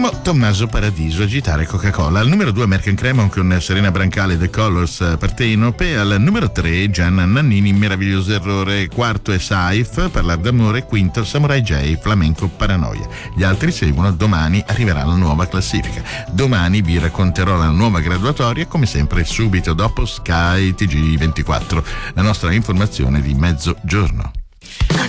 Primo, Tommaso Paradiso, Agitare Coca-Cola. Al numero 2, American Cremon con Serena Brancale, The Colors, Parteinope. Al numero 3, Gianna Nannini, Meraviglioso Errore. Quarto è Saif, Parlar d'amore. Quinto, Samurai J, Flamenco Paranoia. Gli altri seguono, domani arriverà la nuova classifica. Domani vi racconterò la nuova graduatoria, come sempre subito dopo Sky TG24, la nostra informazione di mezzogiorno.